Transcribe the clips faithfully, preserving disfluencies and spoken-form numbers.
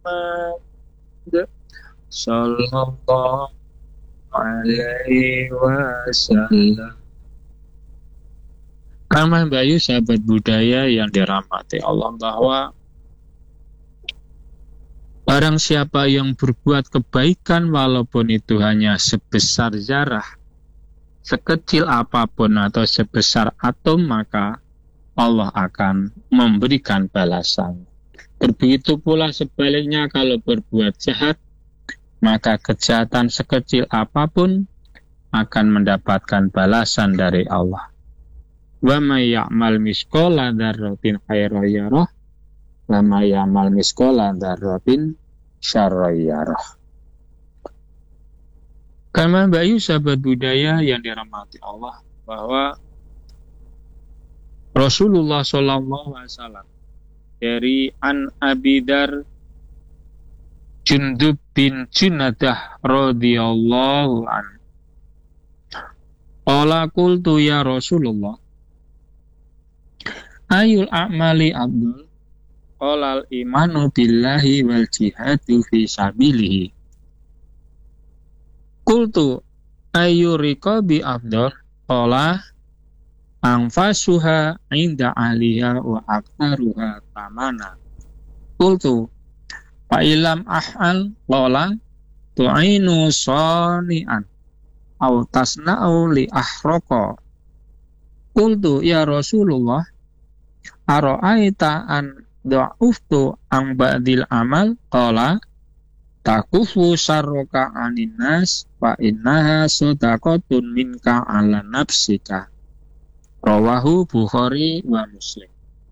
Muhammad sallallahu alaihi wasallam. Karena Bayu sahabat budaya yang dirahmati Allah, bahwa barang siapa yang berbuat kebaikan walaupun itu hanya sebesar zarah, sekecil apapun atau sebesar atom, maka Allah akan memberikan balasan. Begitu pula sebaliknya, kalau berbuat jahat, maka kejahatan sekecil apapun akan mendapatkan balasan dari Allah. Wa may ya'mal misqala dzarratin khairan yarah wa may ya'mal misqala dzarratin syarran yarah. Karena Bayu sahabat budaya yang dirahmati Allah, bahwa Rasulullah shallallahu alaihi wasallam dari An Abidar Jundub bin Junadah radhiyallahu anhu, qala qultu ya Rasulullah, ayul a'mali abdul, qala al imanu billahi wal jihadu fi sabilihi. Qultu ayu riqabi afdal, qala anfasuha inda ahliha wa aktaruha tamana. Qultu fa ilam ahal, qala tu'inu sani'an aw tasna'u li ahraqa. Qultu ya Rasulullah, ara'aita an da'uftu an ba'dil amal, qala takufu syarroka anin nas fa innaha sadaqatun minka ala nafsika. Rawahu Bukhari wa Muslim.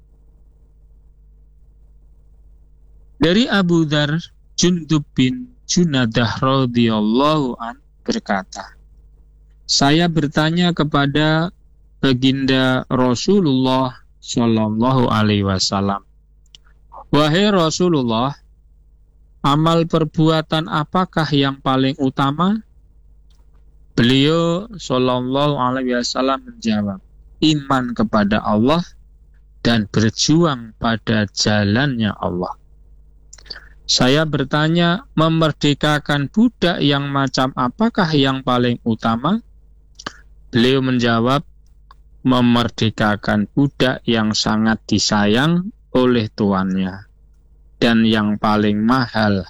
Dari Abu Dzar Jundub bin Junadah radhiyallahu an berkata, saya bertanya kepada baginda Rasulullah sallallahu alaihi wasallam, wahai Rasulullah, amal perbuatan apakah yang paling utama? Beliau sallallahu alaihi wasallam menjawab, iman kepada Allah dan berjuang pada jalannya Allah. Saya bertanya, memerdekakan budak yang macam apakah yang paling utama? Beliau menjawab, memerdekakan budak yang sangat disayang oleh tuannya dan yang paling mahal